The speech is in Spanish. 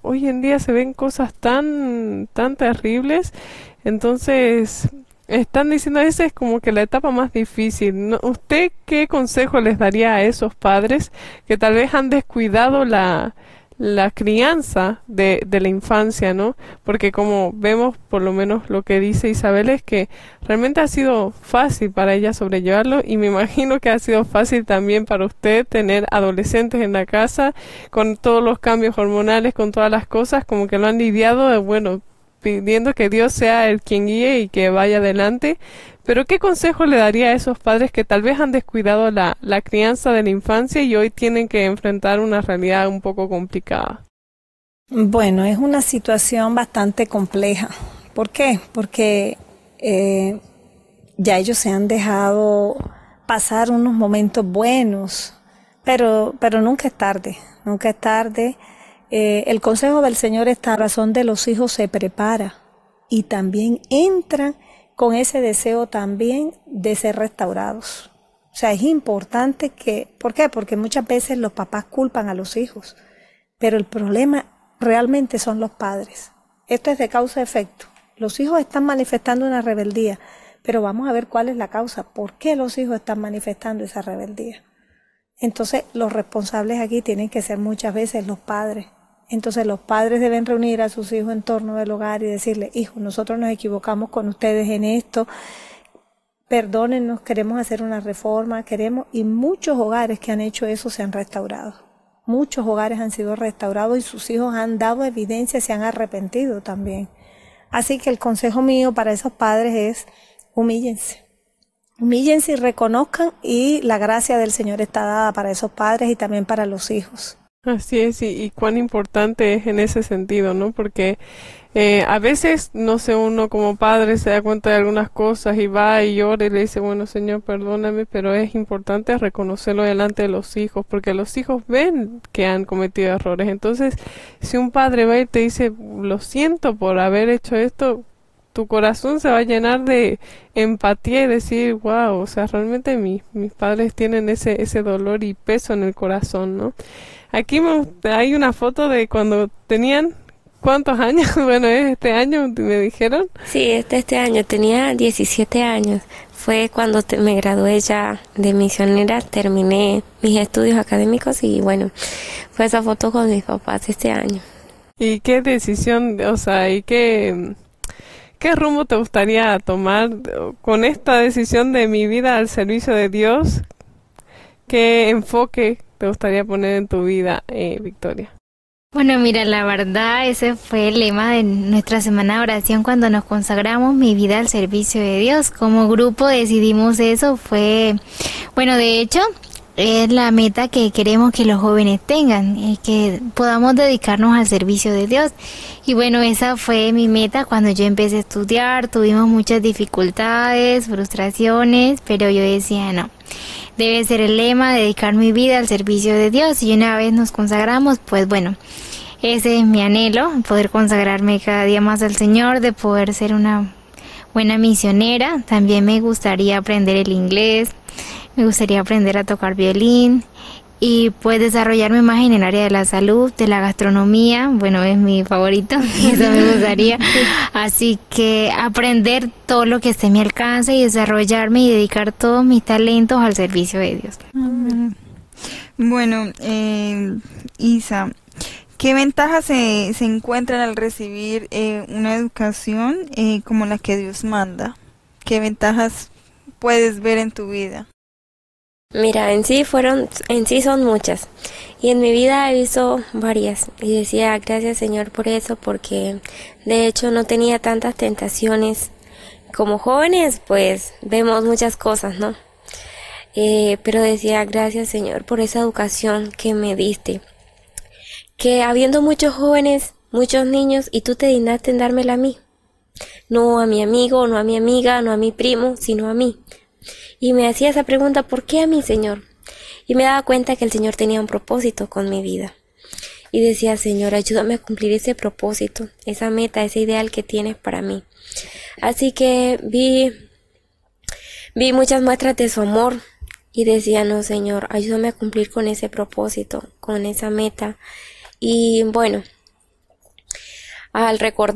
hoy en día se ven cosas tan terribles. Entonces, están diciendo, esa es como que la etapa más difícil. ¿Usted qué consejo les daría a esos padres que tal vez han descuidado la crianza de la infancia, ¿no? Porque como vemos, por lo menos lo que dice Isabel es que realmente ha sido fácil para ella sobrellevarlo, y me imagino que ha sido fácil también para usted tener adolescentes en la casa con todos los cambios hormonales, con todas las cosas, como que lo han lidiado, bueno, pidiendo que Dios sea el quien guíe y que vaya adelante. Pero ¿qué consejo le daría a esos padres que tal vez han descuidado la crianza de la infancia y hoy tienen que enfrentar una realidad un poco complicada? Bueno, es una situación bastante compleja. ¿Por qué? Porque ya ellos se han dejado pasar unos momentos buenos, pero nunca es tarde, nunca es tarde. El consejo del Señor, esta razón de los hijos se prepara y también entran con ese deseo también de ser restaurados. O sea, es importante que, ¿por qué? Porque muchas veces los papás culpan a los hijos, pero el problema realmente son los padres. Esto es de causa-efecto. Los hijos están manifestando una rebeldía, pero vamos a ver cuál es la causa, por qué los hijos están manifestando esa rebeldía. Entonces, los responsables aquí tienen que ser muchas veces los padres. Entonces los padres deben reunir a sus hijos en torno del hogar y decirles, hijos, nosotros nos equivocamos con ustedes en esto, perdónennos, queremos hacer una reforma, y muchos hogares que han hecho eso se han restaurado. Muchos hogares han sido restaurados y sus hijos han dado evidencia, se han arrepentido también. Así que el consejo mío para esos padres es, humíllense. Humíllense y reconozcan, y la gracia del Señor está dada para esos padres y también para los hijos. Así es, y cuán importante es en ese sentido, ¿no? Porque a veces, no sé, uno como padre se da cuenta de algunas cosas y va y llora y le dice, bueno, Señor, perdóname, pero es importante reconocerlo delante de los hijos, porque los hijos ven que han cometido errores. Entonces, si un padre va y te dice, lo siento por haber hecho esto, tu corazón se va a llenar de empatía y decir, wow, o sea, realmente mis padres tienen ese dolor y peso en el corazón, ¿no? Aquí hay una foto de cuando tenían, ¿cuántos años? Bueno, es este año, me dijeron. Sí, este año, tenía 17 años. Fue cuando me gradué ya de misionera, terminé mis estudios académicos y bueno, fue esa foto con mis papás este año. ¿Y qué decisión, o sea, y qué rumbo te gustaría tomar con esta decisión de mi vida al servicio de Dios? ¿Qué enfoque te gustaría poner en tu vida, Victoria? Bueno, mira, la verdad, ese fue el lema de nuestra semana de oración cuando nos consagramos, mi vida al servicio de Dios. Como grupo decidimos eso, bueno, de hecho, es la meta que queremos que los jóvenes tengan, que podamos dedicarnos al servicio de Dios. Y bueno, esa fue mi meta cuando yo empecé a estudiar. Tuvimos muchas dificultades, frustraciones, pero yo decía, no, debe ser el lema, dedicar mi vida al servicio de Dios. Y una vez nos consagramos, pues bueno, ese es mi anhelo, poder consagrarme cada día más al Señor, de poder ser una buena misionera. También me gustaría aprender el inglés, me gustaría aprender a tocar violín y pues desarrollarme más en el área de la salud, de la gastronomía. Bueno, es mi favorito y eso me gustaría. Así que aprender todo lo que esté a mi alcance y desarrollarme y dedicar todos mis talentos al servicio de Dios. Bueno, Isa, ¿qué ventajas se encuentran al recibir una educación como la que Dios manda? ¿Qué ventajas puedes ver en tu vida? Mira, en sí son muchas, y en mi vida he visto varias, y decía gracias Señor por eso, porque de hecho no tenía tantas tentaciones. Como jóvenes pues vemos muchas cosas, ¿no? Pero decía gracias Señor por esa educación que me diste, que habiendo muchos jóvenes, muchos niños, y tú te dignaste en dármela a mí, no a mi amigo, no a mi amiga, no a mi primo, sino a mí. Y me hacía esa pregunta, ¿por qué a mí, Señor? Y me daba cuenta que el Señor tenía un propósito con mi vida. Y decía, Señor, ayúdame a cumplir ese propósito, esa meta, ese ideal que tienes para mí. Así que vi muchas muestras de su amor y decía, no, Señor, ayúdame a cumplir con ese propósito, con esa meta. Y bueno, al recordar